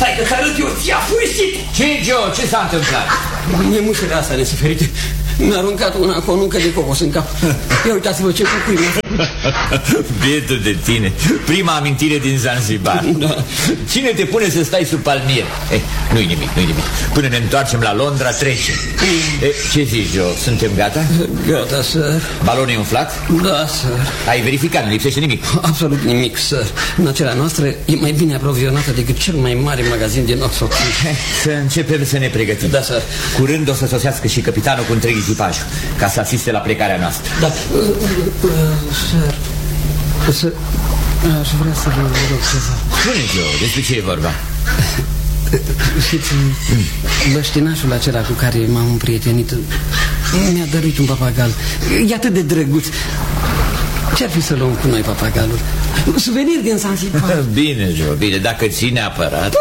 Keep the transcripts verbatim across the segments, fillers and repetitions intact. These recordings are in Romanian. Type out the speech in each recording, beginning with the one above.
Stai că ți-arăt eu, ți-a furisit. Ce, Joe? Ce s-a întâmplat? Nemușele astea nesuferite mi-a aruncat una cu o nuncă de cocos în cap. Ia uitați-vă ce cucui mi-a făcut. Bietul de tine. Prima amintire din Zanzibar. Da. Cine te pune să stai sub palmier? Eh, nu-i nimic, nu-i nimic. Până ne întoarcem la Londra, trece. Eh, ce zici, Joe? Suntem gata? Gata, sir. Balonul e umflat? Da, sir. Ai verificat, nu lipsește nimic? Absolut nimic, sir. Nacerea noastră e mai bine aprovizionată decât cel mai mare magazin din Oxford. Să începem să ne pregătim. Da, sir. Curând o să sosească și capitanul cu întreg echipajul, ca să asiste la plecarea noastră. Da, uh, uh, sir. Sir, aș vrea să vă rog ceva. Spune, Joe, despre ce e vorba? Știți, băștinașul acela cu care m-am împrietenit mi-a dăruit un papagal. E atât de drăguț. Ce-ar fi să luăm cu noi papagalul? Suvenir din Zanzibar. Bine, Joe, bine, dacă ține apărat.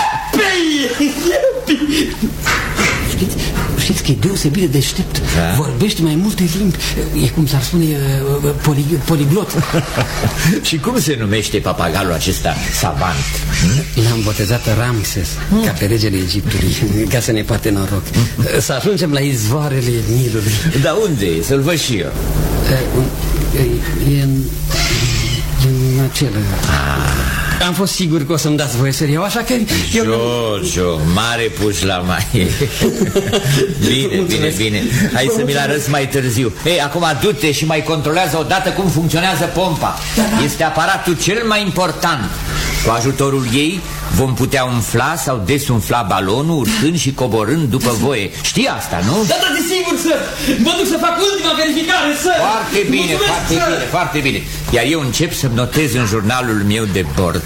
Știți, știți că e deosebit de deștept. Da? Vorbește mai multe limbi. E cum s-ar spune poli, poliglot. Și cum se numește papagalul acesta savant? L-am botezat Ramses, mm. ca pe regele Egiptului, ca să ne poate noroc. Mm. Să ajungem la izvoarele Nilului. Dar unde e? Să-l văd și eu. E, e în, în acel... Ah. Am fost sigur că o să-mi dați voie să iau, așa că... Jojo, mare puș la mai. Bine, bine, bine. Hai să mi-l arăți mai târziu. Ei, acum du-te și mai controlează odată cum funcționează pompa. Este aparatul cel mai important. Cu ajutorul ei vom putea umfla sau desumfla balonul, urcând și coborând după voie. Știi asta, nu? Da, da, desigur, să mă duc să fac ultima verificare, să... Foarte bine, mulțumesc, foarte sir. bine, foarte bine. Iar eu încep să-mi notez în jurnalul meu de bord.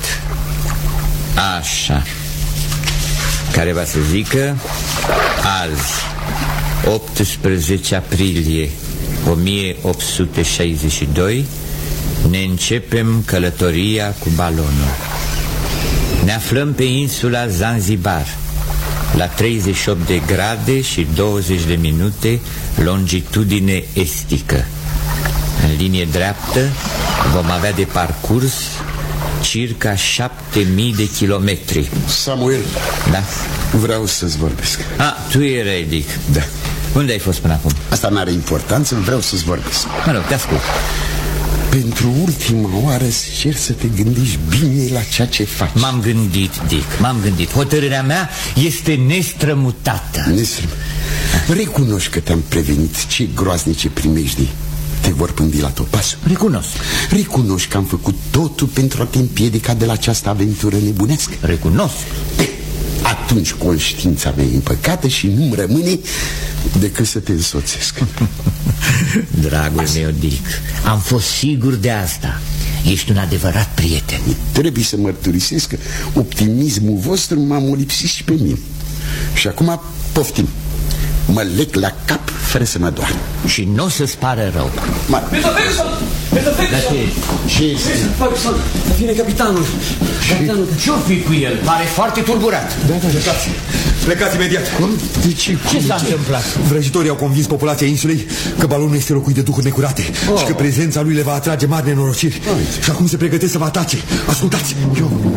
Așa. Care va să zică azi, optsprezece aprilie o mie opt sute șaizeci și doi, ne începem călătoria cu balonul. Ne aflăm pe insula Zanzibar, la treizeci și opt de grade și douăzeci de minute longitudine estică. În linie dreaptă vom avea de parcurs circa șapte mii de kilometri. Samuel, da? Vreau să-ți vorbesc. Ah, tu erai, Dick. Da. Unde ai fost până acum? Asta n-are importanță, vreau să-ți vorbesc. Mă rog, te ascult. Pentru ultima oară îți cer să te gândești bine la ceea ce faci. M-am gândit, Dick, m-am gândit. Hotărârea mea este nestrămutată. Nestrămutată. Recunoști că te-am prevenit ce groaznice primejdii te vor pândi la topaș. Recunosc. Recunoști că am făcut totul pentru a te împiedica de la această aventură nebunească. Recunosc. Atunci conștiința mea e împăcată și nu-mi rămâne decât să te însoțesc. Dragul meu, Dick, am fost sigur de asta. Ești un adevărat prieten. Trebuie să mărturisesc că optimismul vostru m-a molipsit și pe mine. Și acum poftim. Mă leg la cap fără să mă doar. Și nu o să-ți pară rău. mister Ferguson! mister Ferguson! Ce este? mister Ferguson! Vine capitanul. Capitanul. Ce-o fi cu el? Pare foarte turburat. Da, da, Plecați. Plecați imediat. Cum? De ce? Ce s-a întâmplat? Vrăjitorii au convins populația insulei că balonul este locuit de duhuri necurate oh. și că prezența lui le va atrage mari nenorociri. Și acum se pregătesc să vă atace. Ascultați! Eu...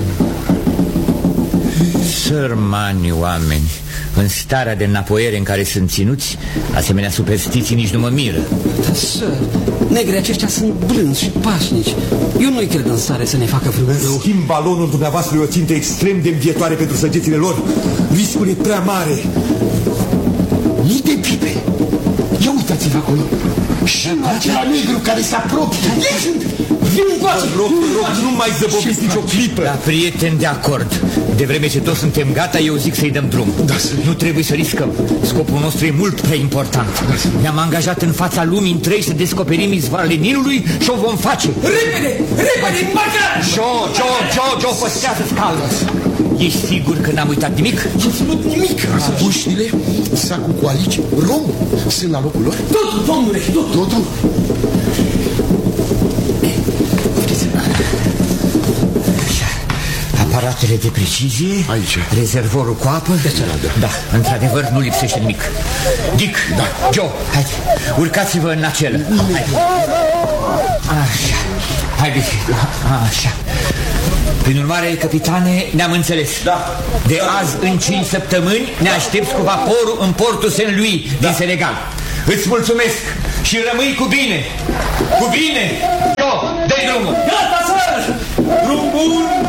Sărmani oameni, în starea de înapoiere în care sunt ținuți, asemenea superstiții nici nu mă miră. Da, sir, negrii aceștia sunt blânzi și pașnici. Eu nu-i cred în stare să ne facă vreun rău. În schimb, balonul dumneavoastră e o țintă extrem de învietoare pentru săgețile lor. Riscul e prea mare. Mii de pipe. Ia uitați-vă acolo. Și acela negru care se apropie. Vin încoace! Rog, rog, nu mai zăboviți nicio clipă. Da, prieten, de acord. De vreme ce toți suntem gata, eu zic să-i dăm drum. Da, nu trebuie să riscăm. Scopul nostru e mult prea important. Ne-am angajat în fața lumii întregi să descoperim izvoarele Nilului și o vom face. Repede! Repede! Marca! Joe, Joe, Joe, Joe, păstrează-ți calmă. Ești sigur că n-am uitat nimic? Absolut nimic. Buștile, sacul cu alici, rom, sunt la locul lor? Totul, domnule, totul. Totul? Aparatele de precizie. Aici. Rezervorul cu apă. Da, într-adevăr nu lipsește nimic. Dick, da. Joe, hai, urcați-vă în acelă. Așa. Haideți. Așa. Prin urmare, capitane, ne-am înțeles. Da. De azi în cinci săptămâni ne aștepți cu vaporul în portul Saint-Louis da. din Senegal. Îți mulțumesc și rămâi cu bine. Cu bine! Eu, dă-i drumul! Gata, sir! Drum bun!